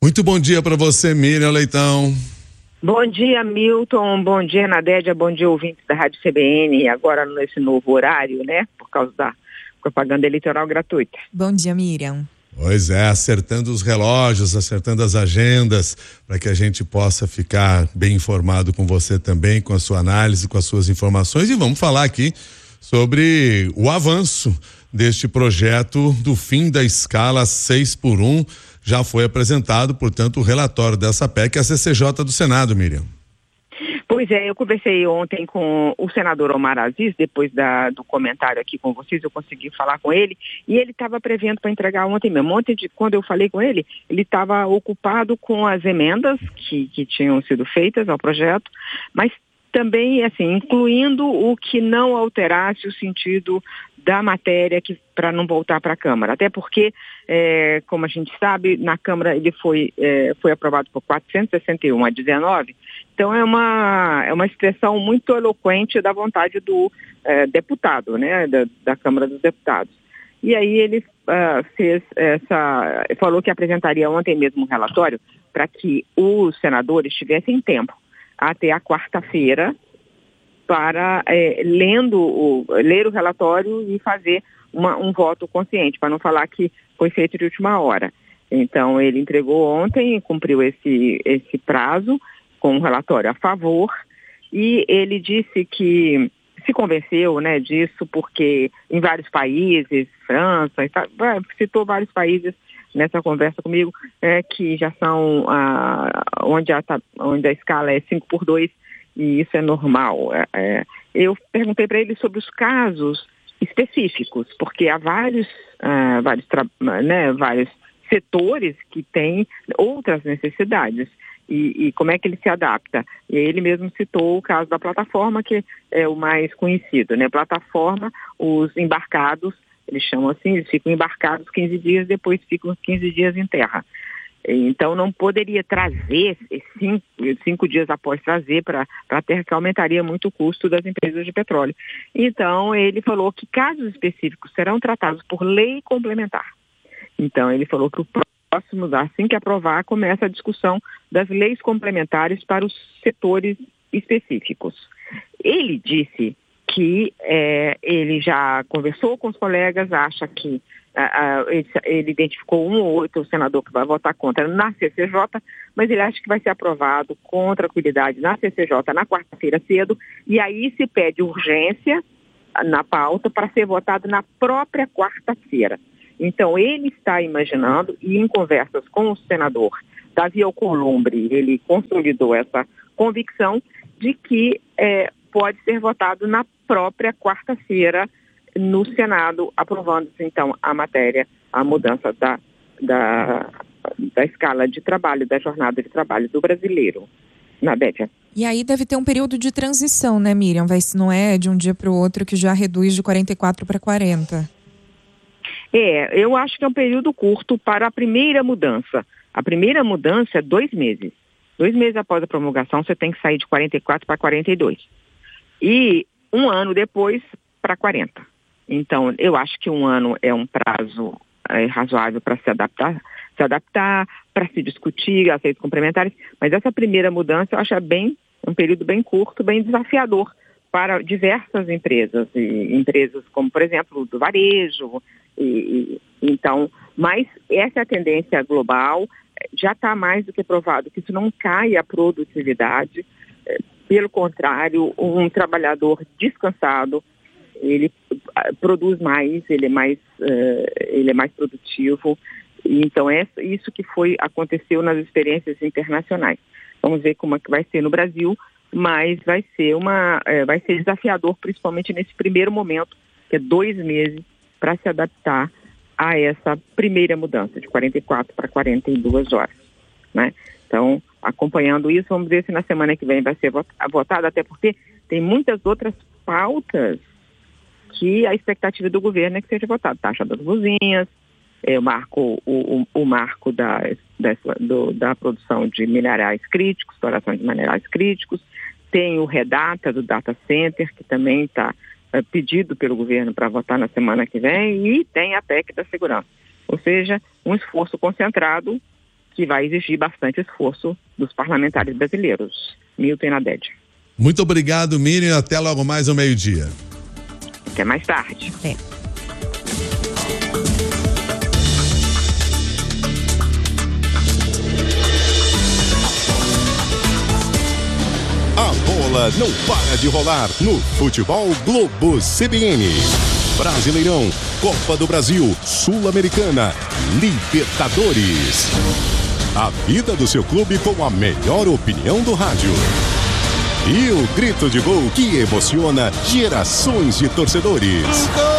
Muito bom dia para você, Miriam Leitão. Bom dia, Milton. Bom dia, Nadédia. Bom dia, ouvintes da Rádio CBN. Agora nesse novo horário, né? Por causa da propaganda eleitoral gratuita. Bom dia, Miriam. Pois é, acertando os relógios, acertando as agendas, para que a gente possa ficar bem informado com você também, com a sua análise, com as suas informações. E vamos falar aqui sobre o avanço deste projeto do fim da escala 6x1. Já foi apresentado, portanto, o relatório dessa PEC à CCJ do Senado, Miriam. Pois é, eu conversei ontem com o senador Omar Aziz, depois do comentário aqui com vocês, eu consegui falar com ele, e ele estava prevendo para entregar ontem mesmo. Ontem, quando eu falei com ele estava ocupado com as emendas que tinham sido feitas ao projeto, mas também, assim, incluindo o que não alterasse o sentido da matéria para não voltar para a Câmara. Até porque, como a gente sabe, na Câmara ele foi aprovado por 461 a 19, então é uma expressão muito eloquente da vontade do deputado, né, da Câmara dos Deputados. E aí ele falou que apresentaria ontem mesmo um relatório para que os senadores tivessem tempo até a quarta-feira para ler o relatório e fazer um voto consciente, para não falar que foi feito de última hora. Então, ele entregou ontem, cumpriu esse prazo com um relatório a favor, e ele disse que se convenceu, né, disso porque em vários países, França, citou vários países nessa conversa comigo, que já são onde a escala é 5x2, e isso é normal. Eu perguntei para ele sobre os casos específicos, porque há vários setores que têm outras necessidades, e como é que ele se adapta. E ele mesmo citou o caso da plataforma, que é o mais conhecido, né? Plataforma, os embarcados, eles chamam assim, eles ficam embarcados 15 dias, depois ficam 15 dias em terra. Então, não poderia trazer, 5 dias após trazer para a terra, que aumentaria muito o custo das empresas de petróleo. Então, ele falou que casos específicos serão tratados por lei complementar. Então, ele falou que o próximo, assim que aprovar, começa a discussão das leis complementares para os setores específicos. Ele disse que ele já conversou com os colegas, acha que ele identificou um ou outro senador que vai votar contra na CCJ, mas ele acha que vai ser aprovado com tranquilidade na CCJ na quarta-feira cedo, e aí se pede urgência na pauta para ser votado na própria quarta-feira. Então, ele está imaginando, e em conversas com o senador Davi Alcolumbre, ele consolidou essa convicção de que pode ser votado na própria quarta-feira no Senado, aprovando-se então a matéria, a mudança da escala de trabalho, da jornada de trabalho do brasileiro. Nadédia. E aí deve ter um período de transição, né, Miriam? Não é de um dia para o outro que já reduz de 44 para 40. Eu acho que é um período curto para a primeira mudança. A primeira mudança é 2 meses. 2 meses após a promulgação, você tem que sair de 44 para 42. E 1 ano depois para 40. Então, eu acho que 1 ano é um prazo razoável para se adaptar, para se discutir as leis complementares, mas essa primeira mudança eu acho um período bem curto, bem desafiador para diversas empresas, e empresas como, por exemplo, do varejo. Então, mas essa é a tendência global, já está mais do que provado que isso não cai a produtividade, pelo contrário, um trabalhador descansado, ele produz mais, ele é mais produtivo. Então, isso que aconteceu nas experiências internacionais. Vamos ver como é que vai ser no Brasil, mas vai ser desafiador, principalmente nesse primeiro momento, que é 2 meses, para se adaptar a essa primeira mudança, de 44 para 42 horas. Né? Então, acompanhando isso, vamos ver se na semana que vem vai ser votado, até porque tem muitas outras pautas que a expectativa do governo é que seja votado. Taxa das buzinhas, o marco da produção de minerais críticos, exploração de minerais críticos, tem o REDATA do Data Center, que também está pedido pelo governo para votar na semana que vem, e tem a PEC da segurança. Ou seja, um esforço concentrado que vai exigir bastante esforço dos parlamentares brasileiros. Milton e Nadege. Muito obrigado, Miriam. Até logo mais ao meio-dia. Até mais tarde. A bola não para de rolar no Futebol Globo CBN. Brasileirão, Copa do Brasil, Sul-Americana, Libertadores. A vida do seu clube com a melhor opinião do rádio. E o grito de gol que emociona gerações de torcedores.